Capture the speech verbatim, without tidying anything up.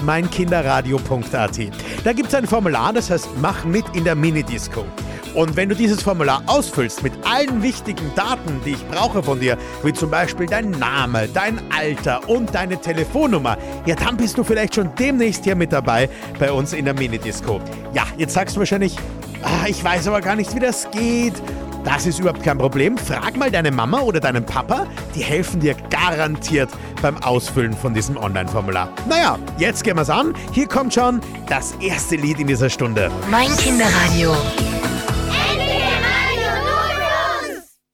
meinkinderradio punkt a t. Da gibt es ein Formular, das heißt Mach mit in der Minidisco. Und wenn du dieses Formular ausfüllst mit allen wichtigen Daten, die ich brauche von dir, wie zum Beispiel dein Name, dein Alter und deine Telefonnummer, ja, dann bist du vielleicht schon demnächst hier mit dabei bei uns in der Minidisco. Ja, jetzt sagst du wahrscheinlich, ah, ich weiß aber gar nicht, wie das geht. Das ist überhaupt kein Problem. Frag mal deine Mama oder deinen Papa, die helfen dir garantiert beim Ausfüllen von diesem Online-Formular. Naja, jetzt gehen wir's an. Hier kommt schon das erste Lied in dieser Stunde. Mein Kinderradio.